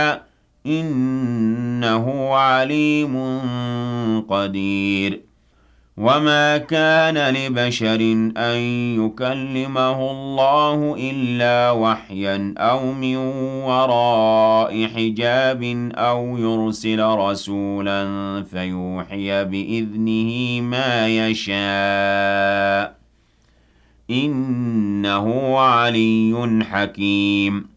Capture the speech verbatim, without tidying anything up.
إِنَّهُ عَلِيمٌ قَدِيرٌ وَمَا كَانَ لِبَشَرٍ أَن يُكَلِّمَهُ اللَّهُ إِلَّا وَحْيًا أَوْ مِن وَرَاءِ حِجَابٍ أَوْ يُرْسِلَ رَسُولًا فَيُوحِيَ بِإِذْنِهِ مَا يَشَاءُ ۚ إِنَّهُ عَلِيٌّ حَكِيمٌ